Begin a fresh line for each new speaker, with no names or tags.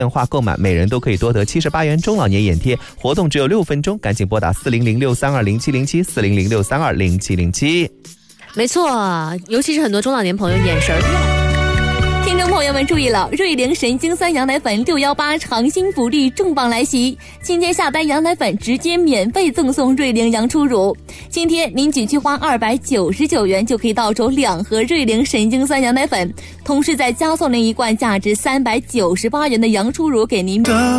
电话购买，每人都可以多得78元中老年眼贴，活动只有6分钟，赶紧拨打400-632-0707
没错，尤其是很多中老年朋友眼神
听众朋友们注意了，瑞菱神经酸羊奶粉618长新福利重磅来袭，今天下单羊奶粉直接免费赠送瑞菱羊初乳。今天您仅需花299元就可以到手2盒瑞菱神经酸羊奶粉，同时再加送您一罐价值398元的羊初乳给您。